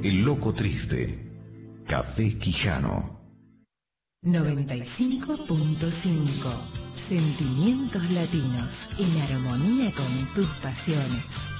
El Loco Triste. Café Quijano. 95.5. Sentimientos latinos en armonía con tus pasiones.